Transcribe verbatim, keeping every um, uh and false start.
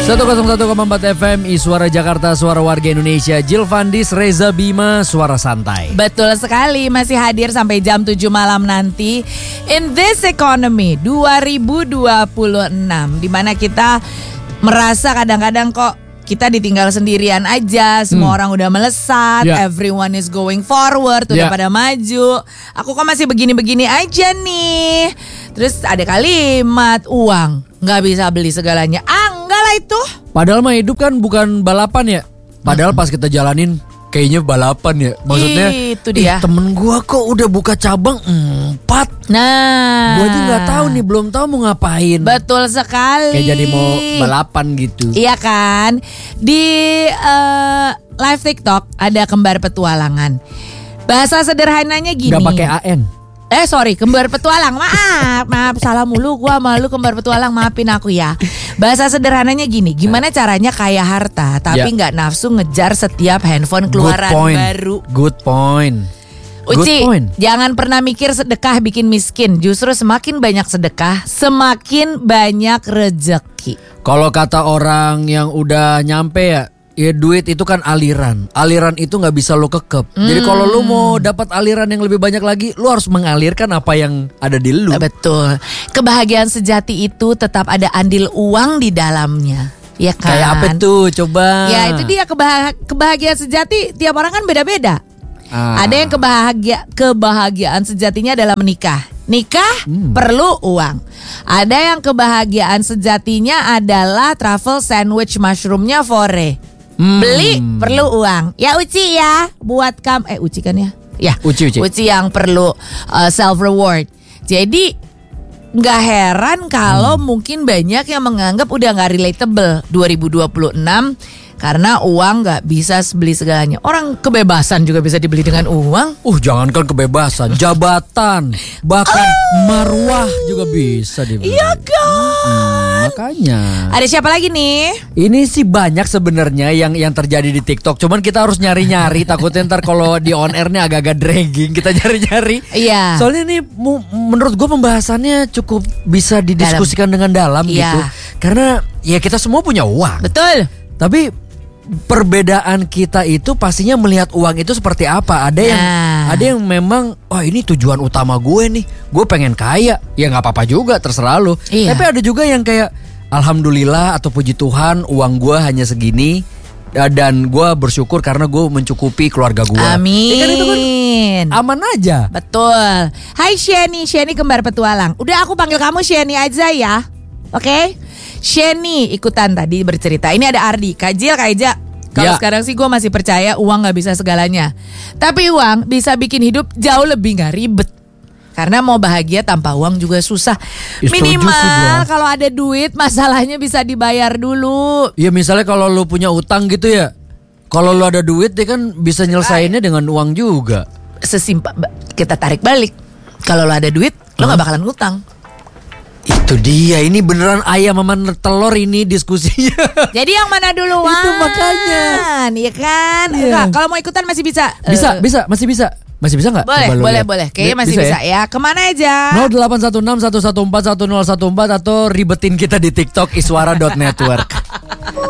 seratus satu koma empat F M Iswara Jakarta, suara warga Indonesia. Jill Vandis, Reza Bima, suara santai. Betul sekali, masih hadir sampai jam tujuh malam nanti. In this economy dua ribu dua puluh enam, dimana kita merasa kadang-kadang kok kita ditinggal sendirian aja, semua hmm. orang udah melesat, yeah. everyone is going forward, udah yeah. pada maju. Aku kok masih begini-begini aja nih. Terus ada kalimat, uang nggak bisa beli segalanya. Ah, enggak lah itu. Padahal mah hidup kan bukan balapan ya. Padahal pas kita jalanin kayaknya balapan ya. Maksudnya itu dia. Temen gua kok udah buka cabang empat. Nah, gua aja nggak tahu nih, belum tahu mau ngapain. Betul sekali. Kayak jadi mau balapan gitu. Iya kan. Di uh, live TikTok ada kembar petualangan. Bahasa sederhananya gini. Gak pakai A N. Eh sorry, kembar petualang. Maaf, maaf salah mulu. Gua malu kembar petualang, maafin aku ya. Bahasa sederhananya gini, gimana caranya kaya harta tapi nggak yeah. nafsu ngejar setiap handphone keluaran Good baru. Good point. Uci, Good point. Jangan pernah mikir sedekah bikin miskin. Justru semakin banyak sedekah, semakin banyak rezeki. Kalau kata orang yang udah nyampe ya, ya duit itu kan aliran. Aliran itu gak bisa lo kekep. hmm. Jadi kalau lo mau dapat aliran yang lebih banyak lagi, lo harus mengalirkan apa yang ada di lo. Betul. Kebahagiaan sejati itu tetap ada andil uang di dalamnya. Ya kan? Kayak apa tuh coba? Ya itu dia kebah- kebahagiaan sejati. Tiap orang kan beda-beda. ah. Ada yang kebahagia- kebahagiaan sejatinya adalah menikah. Nikah hmm. perlu uang. Ada yang kebahagiaan sejatinya adalah travel sandwich mushroomnya fore. Hmm. Beli perlu uang. Ya Uci ya, buat kam eh Uci kan ya? Ya, Uci Uci. Uci yang perlu uh, self reward. Jadi nggak heran kalau hmm. mungkin banyak yang menganggap udah nggak relatable dua ribu dua puluh enam karena uang nggak bisa beli segalanya. Orang kebebasan juga bisa dibeli dengan uang. Uh, jangankan kebebasan, jabatan, bahkan oh. marwah juga bisa dibeli. Iya kan? Hmm, makanya. Ada siapa lagi nih? Ini sih banyak sebenarnya yang yang terjadi di TikTok. Cuman kita harus nyari-nyari. Takutnya ntar kalau di on airnya agak-agak dragging. Kita nyari-nyari. Iya. Soalnya ini mu, menurut gue pembahasannya cukup bisa didiskusikan dalam. dengan dalam iya. gitu. Karena ya kita semua punya uang. Betul. Tapi perbedaan kita itu pastinya melihat uang itu seperti apa. Ada yang nah. ada yang memang oh ini tujuan utama gue nih, gue pengen kaya. Ya nggak apa-apa juga, terserah lo. Iya. Tapi ada juga yang kayak alhamdulillah atau puji Tuhan uang gue hanya segini dan gue bersyukur karena gue mencukupi keluarga gue. Amin. Ya kan itu kan aman aja. Betul. Hai Sheni, Sheni kembar petualang. Udah aku panggil kamu Sheni aja ya. Oke? Okay? Sheni ikutan tadi bercerita. Ini ada Ardi, Kajil, Kaija. Kalau ya. sekarang sih gue masih percaya uang gak bisa segalanya. Tapi uang bisa bikin hidup jauh lebih gak ribet. Karena mau bahagia tanpa uang juga susah. Istu Minimal kalau ada duit masalahnya bisa dibayar dulu. Iya misalnya kalau lu punya utang gitu ya. Kalau lu ada duit dia kan bisa nyelesainnya dengan uang juga. Sesimpel kita tarik balik. Kalau lu ada duit huh? lu gak bakalan utang. Itu dia, ini beneran ayam sama telur ini diskusinya. Jadi yang mana duluan? Itu makanya. Iya kan? Yeah. Kalau mau ikutan masih bisa. Bisa, uh, bisa, masih bisa. Masih bisa gak? Boleh, boleh, lihat. boleh. Kayaknya masih bisa, bisa ya. ya. Kemana aja? nol delapan satu enam satu satu empat satu nol satu empat atau ribetin kita di TikTok iswara dot network.